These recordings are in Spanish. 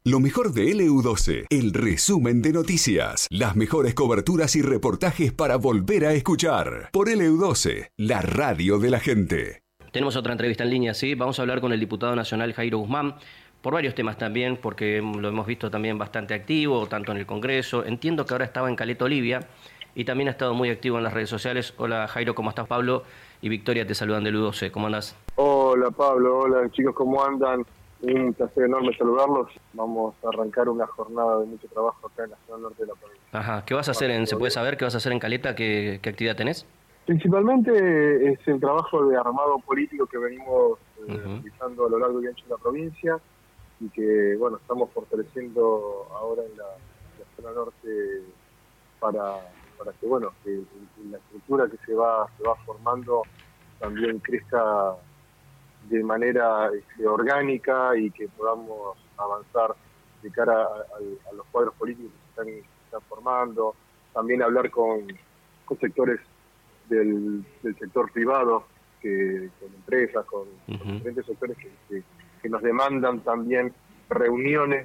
Lo mejor de LU12, el resumen de noticias, las mejores coberturas y reportajes para volver a escuchar. Por LU12, la radio de la gente. Tenemos otra entrevista en línea, sí. Vamos a hablar con el diputado nacional Jairo Guzmán, por varios temas también, porque lo hemos visto también bastante activo, tanto en el Congreso. Entiendo que ahora estaba en Caleta Olivia y también ha estado muy activo en las redes sociales. Hola Jairo, ¿cómo estás? Pablo y Victoria te saludan de LU12. ¿Cómo andás? Hola Pablo, hola chicos, ¿cómo andan? Un placer enorme saludarlos. Vamos a arrancar una jornada de mucho trabajo acá en la zona norte de la provincia. Ajá, ¿qué vas a hacer? ¿Se puede saber qué vas a hacer en Caleta? ¿Qué actividad tenés? Principalmente es el trabajo de armado político que venimos realizando a lo largo y ancho de la provincia y que, bueno, estamos fortaleciendo ahora en la zona norte para que, bueno, que la estructura que se va formando también crezca de manera orgánica y que podamos avanzar de cara a los cuadros políticos que se están formando, también hablar con sectores del sector privado, con empresas, con diferentes sectores que nos demandan también reuniones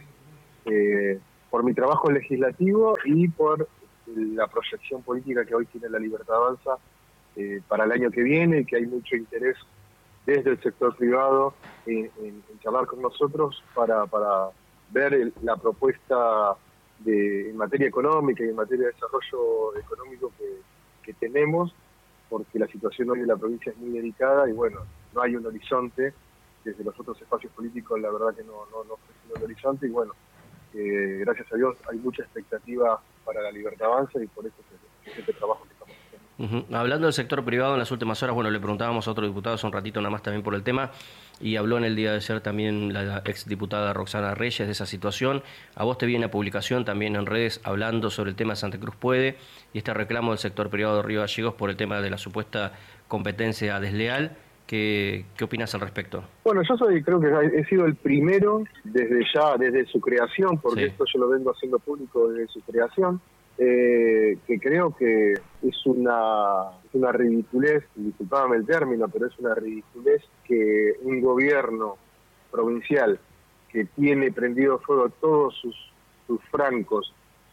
por mi trabajo legislativo y por la proyección política que hoy tiene La Libertad Avanza para el año que viene, y que hay mucho interés desde el sector privado en charlar con nosotros para ver la propuesta en materia económica y en materia de desarrollo económico que tenemos, porque la situación hoy de la provincia es muy delicada y bueno, no hay un horizonte. Desde los otros espacios políticos la verdad que no ofrecen un horizonte y bueno, gracias a Dios hay mucha expectativa para La Libertad Avanza y por eso es este trabajo que estamos haciendo. Hablando del sector privado, en las últimas horas, bueno, le preguntábamos a otro diputado hace un ratito nada más también por el tema, y habló en el día de ayer también la exdiputada Roxana Reyes de esa situación. A vos te viene a publicación también en redes hablando sobre el tema de Santa Cruz Puede y este reclamo del sector privado de Río Gallegos por el tema de la supuesta competencia desleal. ¿Qué opinas al respecto? Bueno, yo creo que he sido el primero desde su creación, porque esto yo lo vengo haciendo público desde su creación, que creo que es una ridiculez, disculpame el término, pero es una ridiculez que un gobierno provincial que tiene prendido fuego todos sus francos,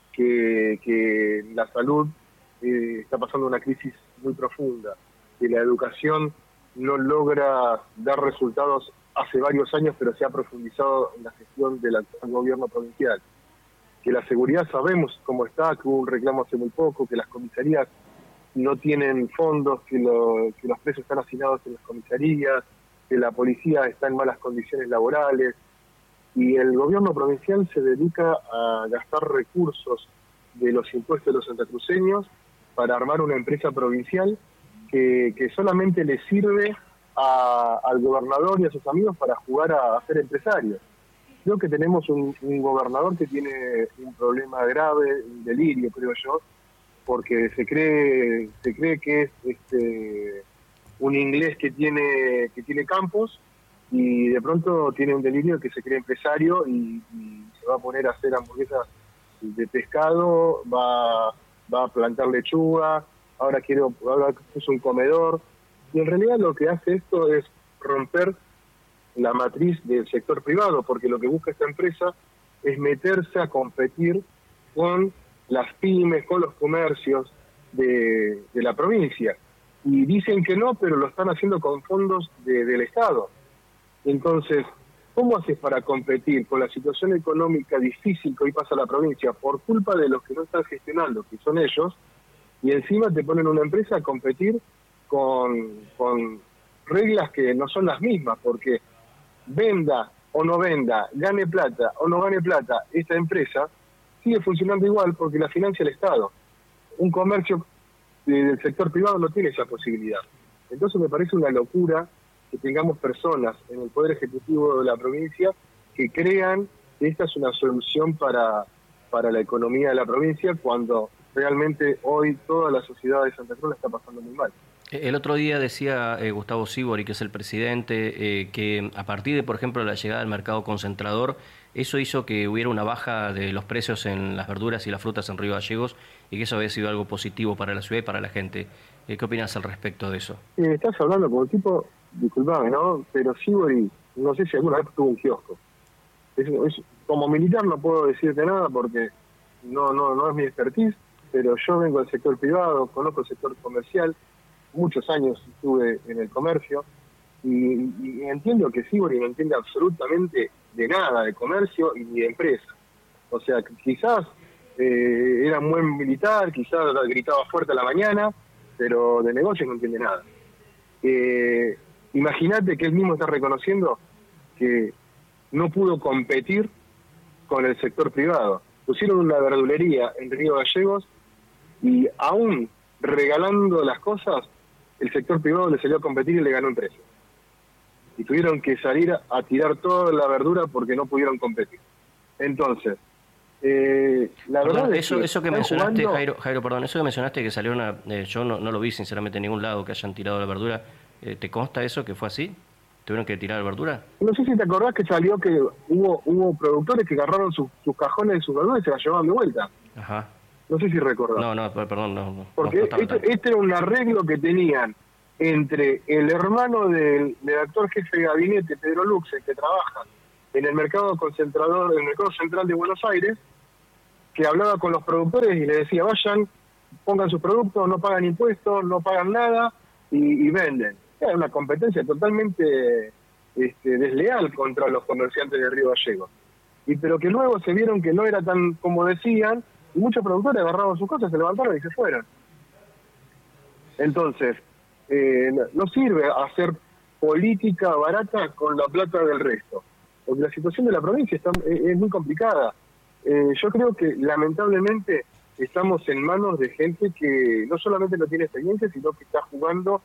que la salud está pasando una crisis muy profunda, que la educación no logra dar resultados hace varios años, pero se ha profundizado en la gestión del actual gobierno provincial. Que la seguridad sabemos cómo está, que hubo un reclamo hace muy poco, que las comisarías no tienen fondos, que los presos están hacinados en las comisarías, que la policía está en malas condiciones laborales, y el gobierno provincial se dedica a gastar recursos de los impuestos de los santacruceños para armar una empresa provincial que solamente le sirve al gobernador y a sus amigos para jugar a ser empresarios. Creo que tenemos un gobernador que tiene un problema grave, un delirio, creo yo, porque se cree que es un inglés que tiene campos y de pronto tiene un delirio que se cree empresario y se va a poner a hacer hamburguesas de pescado, va a plantar lechuga, ahora puso un comedor, y en realidad lo que hace esto es romper la matriz del sector privado, porque lo que busca esta empresa es meterse a competir con las pymes, con los comercios de la provincia. Y dicen que no, pero lo están haciendo con fondos del Estado. Entonces, ¿cómo haces para competir con la situación económica difícil que hoy pasa la provincia por culpa de los que no están gestionando, que son ellos, y encima te ponen una empresa a competir con reglas que no son las mismas? Porque venda o no venda, gane plata o no gane plata, esta empresa sigue funcionando igual porque la financia el Estado. Un comercio del sector privado no tiene esa posibilidad. Entonces me parece una locura que tengamos personas en el Poder Ejecutivo de la provincia que crean que esta es una solución para la economía de la provincia, cuando realmente hoy toda la sociedad de Santa Cruz la está pasando muy mal. El otro día decía Gustavo Sibori, que es el presidente, que a partir de, por ejemplo, la llegada del mercado concentrador, eso hizo que hubiera una baja de los precios en las verduras y las frutas en Río Gallegos y que eso había sido algo positivo para la ciudad y para la gente. ¿Qué opinas al respecto de eso? Estás hablando con un tipo, disculpame, ¿no? Pero Sibori, no sé si alguna vez tuvo un kiosco. Como militar no puedo decirte nada porque no es mi expertise, pero yo vengo del sector privado, conozco el sector comercial, muchos años estuve en el comercio y entiendo que Sibori no entiende absolutamente de nada de comercio y ni de empresa. O sea, quizás era un buen militar, quizás gritaba fuerte a la mañana, pero de negocios no entiende nada. Imagínate que él mismo está reconociendo que no pudo competir con el sector privado. Pusieron una verdulería en Río Gallegos y aún regalando las cosas, el sector privado le salió a competir y le ganó en precio. Y tuvieron que salir a tirar toda la verdura porque no pudieron competir. Entonces, la verdad es eso que mencionaste, jugando... Jairo, perdón, eso que mencionaste que salieron yo no lo vi sinceramente en ningún lado que hayan tirado la verdura. ¿Te consta eso que fue así? ¿Tuvieron que tirar la verdura? No sé si te acordás que salió que hubo productores que agarraron sus cajones de sus verduras y se las llevaban de vuelta. Ajá. No sé si recordás. No, perdón, no. Porque este era un arreglo que tenían entre el hermano del actor jefe de gabinete, Pedro Luxe, que trabaja en el mercado concentrador, en el mercado central de Buenos Aires, que hablaba con los productores y le decía, vayan, pongan sus productos, no pagan impuestos, no pagan nada y venden. Era una competencia totalmente desleal contra los comerciantes de Río Gallegos. Pero que luego se vieron que no era tan como decían, y muchos productores agarraron sus cosas, se levantaron y se fueron. Entonces, no sirve hacer política barata con la plata del resto, porque la situación de la provincia es muy complicada. Yo creo que lamentablemente estamos en manos de gente que no solamente no tiene experiencia, sino que está jugando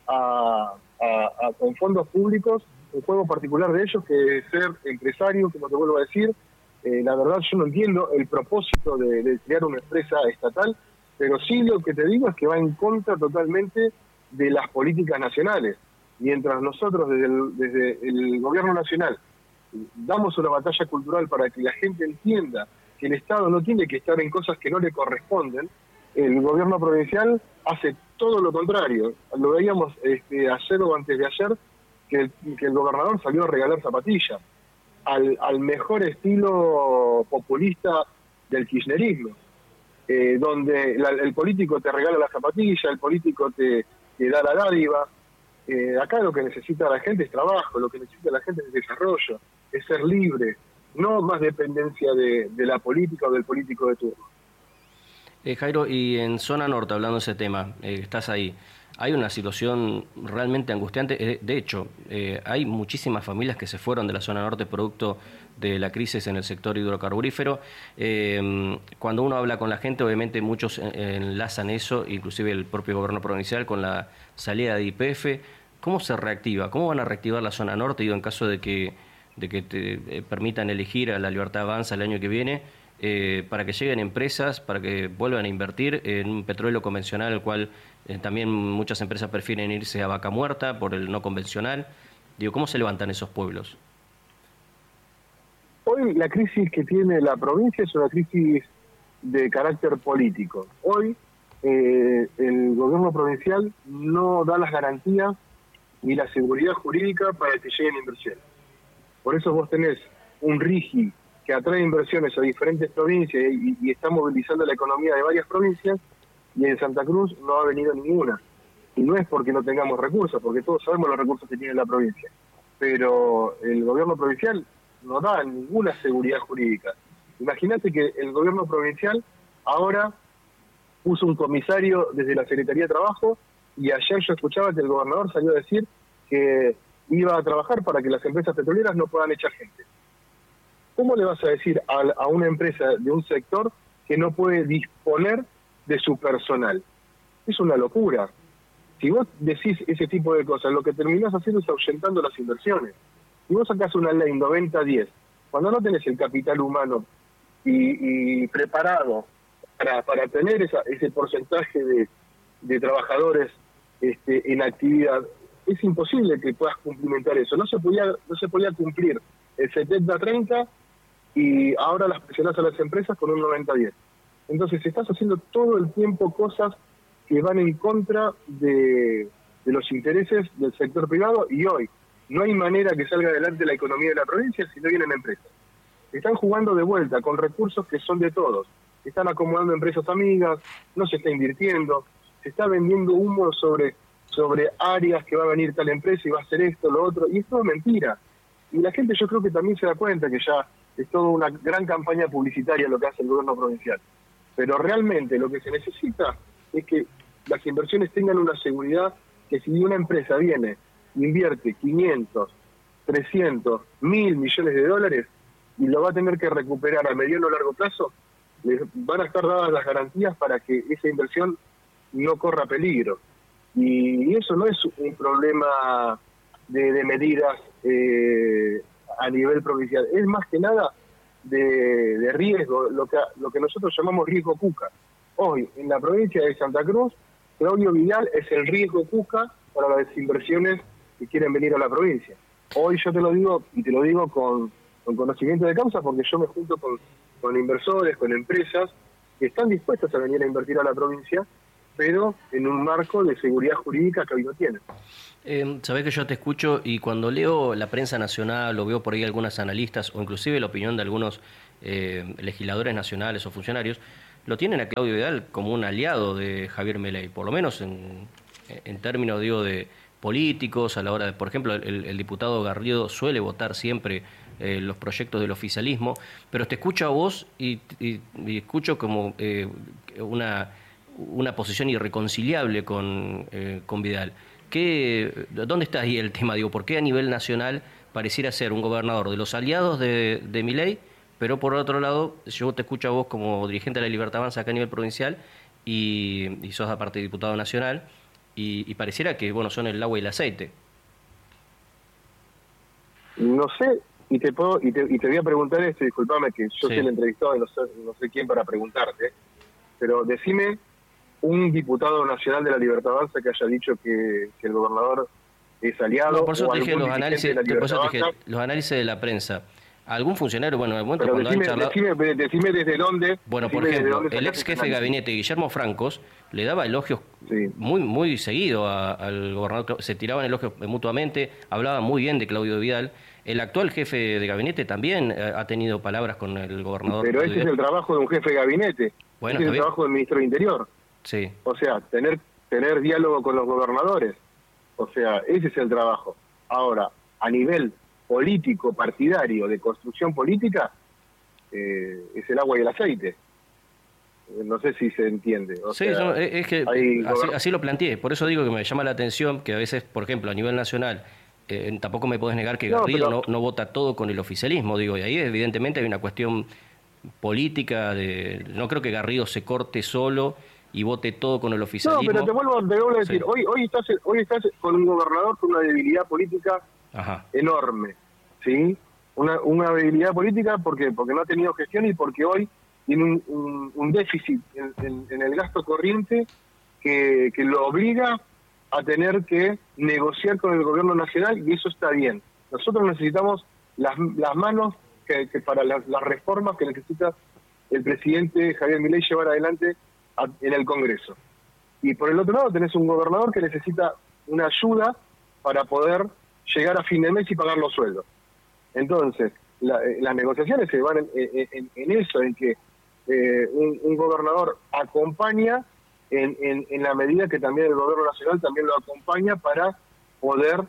con fondos públicos, un juego particular de ellos que es ser empresario, como te vuelvo a decir. La verdad yo no entiendo el propósito de crear una empresa estatal, pero sí lo que te digo es que va en contra totalmente de las políticas nacionales. Mientras nosotros desde el gobierno nacional damos una batalla cultural para que la gente entienda que el Estado no tiene que estar en cosas que no le corresponden, el gobierno provincial hace todo lo contrario. Lo veíamos ayer o antes de ayer, que el gobernador salió a regalar zapatillas al mejor estilo populista del kirchnerismo, donde el político te regala la zapatilla, el político te da la dádiva. Acá lo que necesita la gente es trabajo, lo que necesita la gente es desarrollo, es ser libre, no más dependencia de la política o del político de turno. Jairo, y en zona norte, hablando de ese tema, estás ahí, hay una situación realmente angustiante. De hecho, hay muchísimas familias que se fueron de la zona norte producto de la crisis en el sector hidrocarburífero. Cuando uno habla con la gente, obviamente muchos enlazan eso, inclusive el propio gobierno provincial, con la salida de YPF. ¿Cómo se reactiva? ¿Cómo van a reactivar la zona norte? Digo, en caso de que te permitan elegir a la Libertad Avanza el año que viene, para que lleguen empresas, para que vuelvan a invertir en un petróleo convencional, el cual también muchas empresas prefieren irse a vaca muerta por el no convencional. Digo, ¿cómo se levantan esos pueblos? Hoy la crisis que tiene la provincia es una crisis de carácter político. Hoy el gobierno provincial no da las garantías ni la seguridad jurídica para que lleguen inversiones. Por eso vos tenés un RIGI que atrae inversiones a diferentes provincias y está movilizando la economía de varias provincias, y en Santa Cruz no ha venido ninguna. Y no es porque no tengamos recursos, porque todos sabemos los recursos que tiene la provincia. Pero el gobierno provincial no da ninguna seguridad jurídica. Imagínate que el gobierno provincial ahora puso un comisario desde la Secretaría de Trabajo, y ayer yo escuchaba que el gobernador salió a decir que iba a trabajar para que las empresas petroleras no puedan echar gente. ¿Cómo le vas a decir a una empresa de un sector que no puede disponer de su personal? Es una locura. Si vos decís ese tipo de cosas, lo que terminás haciendo es ahuyentando las inversiones. Si vos sacás una ley 90-10, cuando no tenés el capital humano y preparado para tener ese porcentaje de trabajadores en actividad, es imposible que puedas cumplimentar eso. No se podía cumplir el 70-30 y ahora las presionás a las empresas con un 90-10. Entonces estás haciendo todo el tiempo cosas que van en contra de los intereses del sector privado, y hoy no hay manera que salga adelante la economía de la provincia si no vienen empresas. están jugando de vuelta con recursos que son de todos. Están acomodando empresas amigas, no se está invirtiendo, se está vendiendo humo sobre áreas que va a venir tal empresa y va a hacer esto, lo otro, y es todo mentira. Y la gente yo creo que también se da cuenta que ya es toda una gran campaña publicitaria lo que hace el gobierno provincial. Pero realmente lo que se necesita es que las inversiones tengan una seguridad, que si una empresa viene, invierte 500, 300, 1.000 millones de dólares y lo va a tener que recuperar a mediano o largo plazo, les van a estar dadas las garantías para que esa inversión no corra peligro. Y eso no es un problema de medidas a nivel provincial, es más que nada de riesgo, lo que nosotros llamamos riesgo Cuca. Hoy, en la provincia de Santa Cruz, Claudio Vidal es el riesgo Cuca para las inversiones que quieren venir a la provincia. Hoy yo te lo digo, y te lo digo con conocimiento de causa, porque yo me junto con inversores, con empresas que están dispuestas a venir a invertir a la provincia, pero en un marco de seguridad jurídica que hoy no tienen. Sabés que yo te escucho y cuando leo la prensa nacional o veo por ahí algunas analistas o inclusive la opinión de algunos legisladores nacionales o funcionarios, lo tienen a Claudio Vidal como un aliado de Javier Milei, por lo menos en términos, digo, de políticos, a la hora de, por ejemplo, el diputado Garrido suele votar siempre los proyectos del oficialismo, pero te escucho a vos y escucho como una posición irreconciliable con Vidal. ¿Dónde está ahí el tema? Digo, ¿por qué a nivel nacional pareciera ser un gobernador de los aliados de Milei, pero por otro lado, yo te escucho a vos como dirigente de la Libertad Avanza acá a nivel provincial y sos aparte diputado nacional y pareciera que, bueno, son el agua y el aceite? No sé, y te voy a preguntar esto, disculpame que yo soy el entrevistado y no sé quién para preguntarte, pero decime un diputado nacional de la Libertad Avanza que haya dicho que el gobernador es aliado. No, por eso o te dije los análisis de la prensa. Algún funcionario, bueno, en el momento pero cuando decime, han charlado... decime desde dónde... Bueno, por ejemplo, el ex jefe de gabinete, Guillermo Francos, le daba elogios muy seguido al gobernador, se tiraban elogios mutuamente, hablaba muy bien de Claudio Vidal. El actual jefe de gabinete también ha tenido palabras con el gobernador. Pero ese es el trabajo de un jefe de gabinete, bueno, ese es el trabajo del ministro de Interior. Sí. O sea, tener diálogo con los gobernadores. O sea, ese es el trabajo. Ahora, a nivel político, partidario, de construcción política, es el agua y el aceite. No sé si se entiende. Es que así lo planteé. Por eso digo que me llama la atención que a veces, por ejemplo, a nivel nacional, tampoco me podés negar que Garrido no vota todo con el oficialismo, digo, y ahí evidentemente hay una cuestión política no creo que Garrido se corte solo y vote todo con el oficialismo. No, pero te vuelvo a decir, hoy estás con un gobernador con una debilidad política enorme, ¿sí? Una debilidad política porque no ha tenido gestión y porque hoy tiene un déficit en el gasto corriente que lo obliga a tener que negociar con el gobierno nacional, y eso está bien. Nosotros necesitamos las manos que para las reformas que necesita el presidente Javier Milei llevar adelante en el Congreso. Y por el otro lado tenés un gobernador que necesita una ayuda para poder llegar a fin de mes y pagar los sueldos. Entonces, las negociaciones se van en eso, en que un gobernador acompaña en la medida que también el gobierno nacional también lo acompaña para poder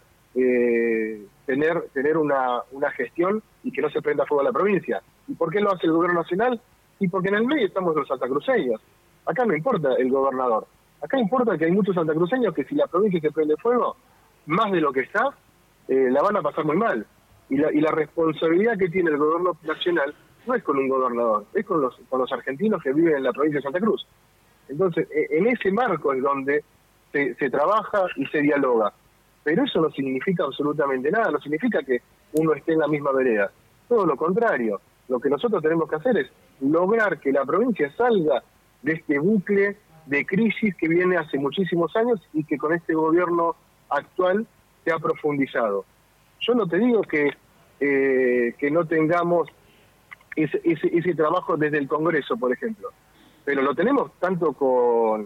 tener una gestión y que no se prenda fuego a la provincia. ¿Y por qué lo hace el gobierno nacional? Y porque en el medio estamos los santacruceños. Acá no importa el gobernador. Acá importa que hay muchos santacruceños que si la provincia se prende fuego, más de lo que está, la van a pasar muy mal. Y la responsabilidad que tiene el gobierno nacional no es con un gobernador, es con los argentinos que viven en la provincia de Santa Cruz. Entonces, en ese marco es donde se trabaja y se dialoga. Pero eso no significa absolutamente nada, no significa que uno esté en la misma vereda. Todo lo contrario. Lo que nosotros tenemos que hacer es lograr que la provincia salga de este bucle de crisis que viene hace muchísimos años y que con este gobierno actual se ha profundizado. Yo no te digo que no tengamos ese trabajo desde el Congreso, por ejemplo, pero lo tenemos tanto con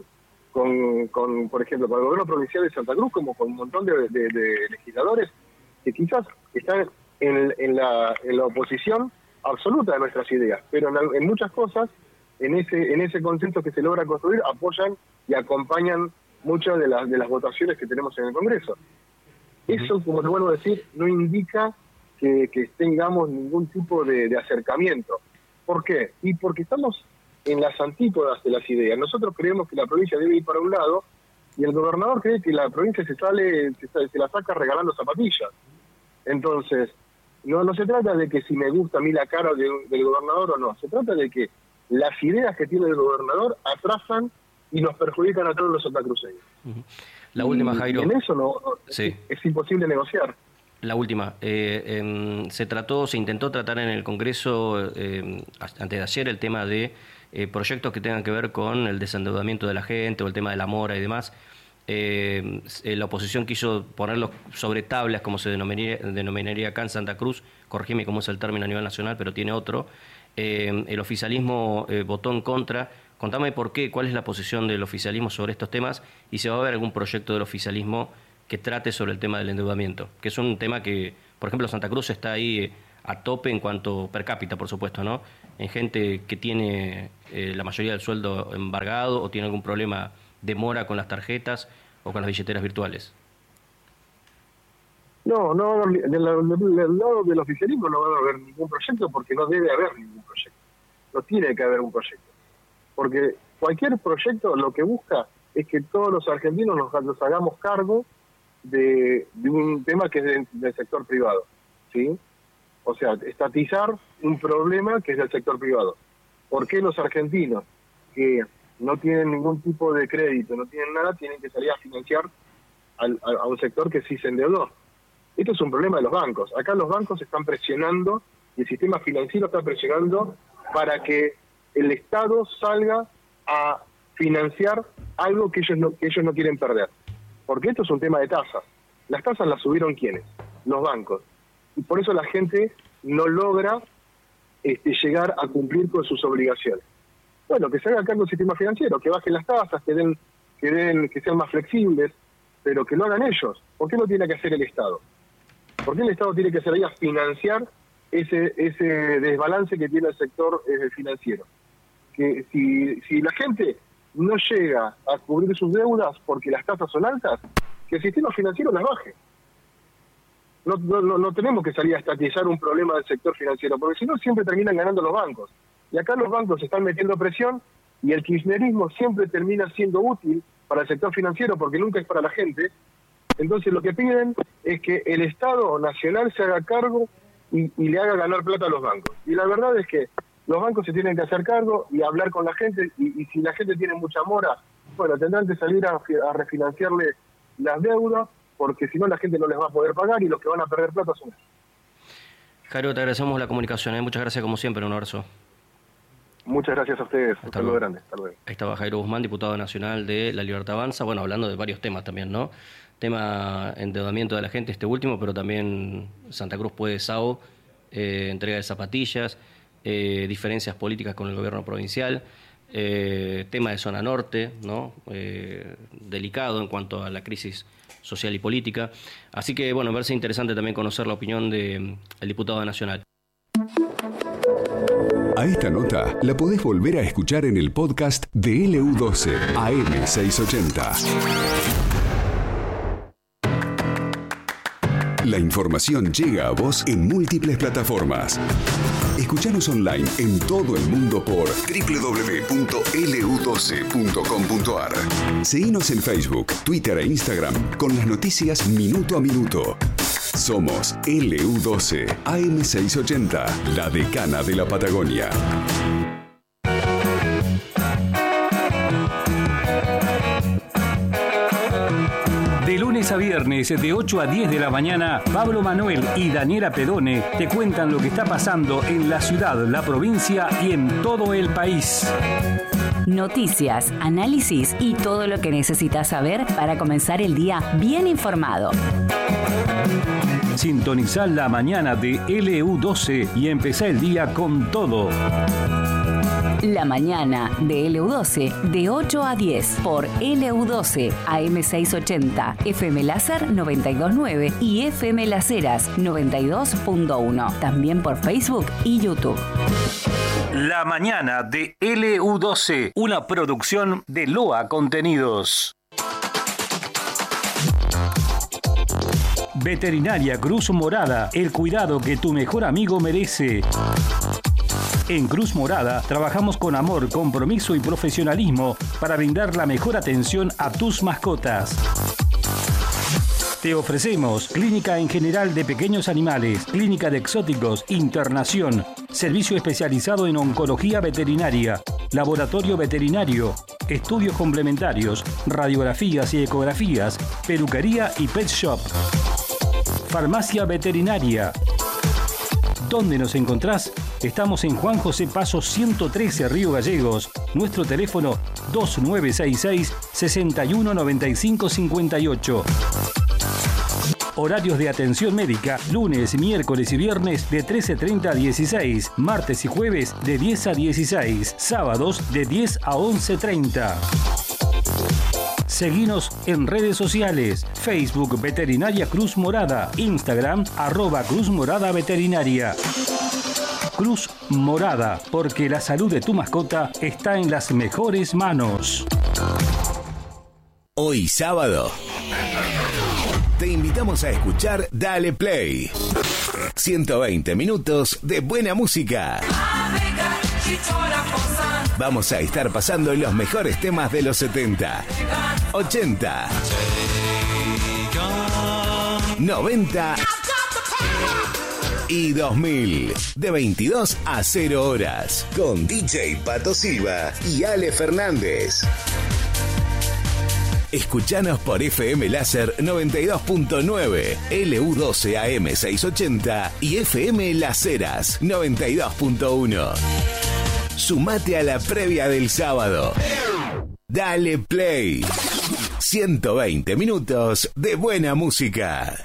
por ejemplo, con el gobierno provincial de Santa Cruz como con un montón de legisladores que quizás están en la oposición absoluta de nuestras ideas, pero en muchas cosas, en ese consenso que se logra construir, apoyan y acompañan muchas de las votaciones que tenemos en el Congreso. Eso, como te vuelvo a decir, no indica que tengamos ningún tipo de acercamiento. ¿Por qué? Y porque estamos en las antípodas de las ideas. Nosotros creemos que la provincia debe ir para un lado y el gobernador cree que la provincia se la saca regalando zapatillas. Entonces, no se trata de que si me gusta a mí la cara del gobernador o no, se trata de que las ideas que tiene el gobernador atrasan y nos perjudican a todos los santacruceños. La última, Jairo. Y en eso sí. Es imposible negociar. La última. Se intentó tratar en el Congreso antes de ayer el tema de proyectos que tengan que ver con el desendeudamiento de la gente o el tema de la mora y demás. La oposición quiso ponerlos sobre tablas, como se denominaría acá en Santa Cruz. Corregime cómo es el término a nivel nacional, pero tiene otro. El oficialismo votó en contra. Contame por qué, cuál es la posición del oficialismo sobre estos temas y si va a haber algún proyecto del oficialismo que trate sobre el tema del endeudamiento, que es un tema que, por ejemplo, Santa Cruz está ahí a tope en cuanto per cápita, por supuesto, ¿no? En gente que tiene la mayoría del sueldo embargado o tiene algún problema de mora con las tarjetas o con las billeteras virtuales. No, del lado del oficialismo no va a haber ningún proyecto porque no debe haber ningún proyecto. No tiene que haber un proyecto. Porque cualquier proyecto lo que busca es que todos los argentinos nos hagamos cargo de un tema que es del sector privado, ¿sí? O sea, estatizar un problema que es del sector privado. ¿Por qué los argentinos que no tienen ningún tipo de crédito, no tienen nada, tienen que salir a financiar a un sector que sí se endeudó? Esto es un problema de los bancos. Acá los bancos están presionando, y el sistema financiero está presionando para que el Estado salga a financiar algo que ellos no quieren perder. Porque esto es un tema de tasas. Las tasas las subieron ¿quiénes? Los bancos. Y por eso la gente no logra llegar a cumplir con sus obligaciones. Bueno, que se haga cargo del sistema financiero, que bajen las tasas, que sean más flexibles, pero que lo hagan ellos. ¿Por qué no tiene que hacer el Estado? ¿Por qué el Estado tiene que hacer ahí a financiar ese desbalance que tiene el sector financiero? Que si la gente no llega a cubrir sus deudas porque las tasas son altas, que el sistema financiero las baje. No tenemos que salir a estatizar un problema del sector financiero, porque si no siempre terminan ganando los bancos. Y acá los bancos están metiendo presión y el kirchnerismo siempre termina siendo útil para el sector financiero porque nunca es para la gente. Entonces lo que piden es que el Estado Nacional se haga cargo y le haga ganar plata a los bancos. Y la verdad es que los bancos se tienen que hacer cargo y hablar con la gente, y si la gente tiene mucha mora, bueno, tendrán que salir a refinanciarle las deudas, porque si no la gente no les va a poder pagar y los que van a perder plata son ellos. Jairo, te agradecemos la comunicación, muchas gracias como siempre, un abrazo. Muchas gracias a ustedes, hasta luego grande, hasta luego. Ahí estaba Jairo Guzmán, diputado nacional de La Libertad Avanza, bueno, hablando de varios temas también, ¿no? Tema endeudamiento de la gente, este último, pero también Santa Cruz puede SAO, entrega de zapatillas, diferencias políticas con el gobierno provincial, tema de zona norte, ¿no? Delicado en cuanto a la crisis social y política. Así que, bueno, me parece interesante también conocer la opinión del diputado nacional. A esta nota la podés volver a escuchar en el podcast de LU12 AM680. La información llega a vos en múltiples plataformas. Escuchanos online en todo el mundo por www.lu12.com.ar. Seguinos en Facebook, Twitter e Instagram con las noticias minuto a minuto. Somos LU12 AM680, la decana de la Patagonia. De lunes a viernes, de 8 a 10 de la mañana, Pablo Manuel y Daniela Pedone te cuentan lo que está pasando en la ciudad, la provincia y en todo el país. Noticias, análisis y todo lo que necesitas saber para comenzar el día bien informado. Sintonizá la mañana de LU12 y empezá el día con todo. La mañana de LU12 de 8 a 10 por LU12 AM680, FM Láser 92.9 y FM Las Heras 92.1. También por Facebook y YouTube. La mañana de LU12, una producción de Loa Contenidos. Veterinaria Cruz Morada, el cuidado que tu mejor amigo merece. En Cruz Morada trabajamos con amor, compromiso y profesionalismo para brindar la mejor atención a tus mascotas. Te ofrecemos clínica en general de pequeños animales, clínica de exóticos, internación, servicio especializado en oncología veterinaria, laboratorio veterinario, estudios complementarios, radiografías y ecografías, peluquería y pet shop. Farmacia veterinaria. ¿Dónde nos encontrás? Estamos en Juan José Paso 113, Río Gallegos. Nuestro teléfono 2966-619558. Horarios de atención médica, lunes, miércoles y viernes de 13:30 a 16, martes y jueves de 10 a 16, sábados de 10 a 11:30. Seguinos en redes sociales, Facebook Veterinaria Cruz Morada, Instagram @Cruz Morada Veterinaria. Cruz Morada, porque la salud de tu mascota está en las mejores manos. Hoy sábado te invitamos a escuchar Dale Play. 120 minutos de buena música. Vamos a estar pasando los mejores temas de los 70, 80, 90 y 2000. De 22 a 0 horas. Con DJ Pato Silva y Ale Fernández. Escuchanos por FM Láser 92.9, LU12 AM680 y FM Las Heras 92.1. Sumate a la previa del sábado. Dale Play. 120 minutos de buena música.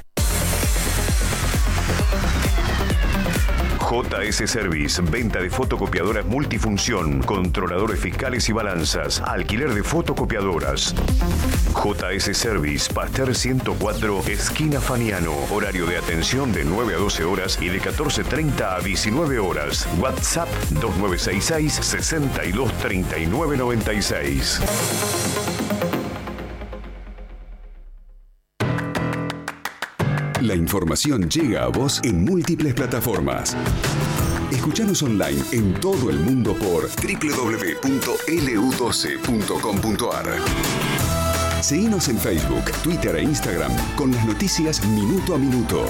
JS Service, venta de fotocopiadoras multifunción, controladores fiscales y balanzas, alquiler de fotocopiadoras. JS Service, Pasteur 104, esquina Faniano. Horario de atención de 9 a 12 horas y de 14:30 a 19 horas. WhatsApp 2966-623996. La información llega a vos en múltiples plataformas. Escuchanos online en todo el mundo por www.lu12.com.ar. Seguinos en Facebook, Twitter e Instagram con las noticias minuto a minuto.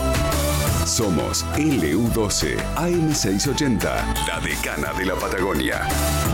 Somos LU12 AM680, la decana de la Patagonia.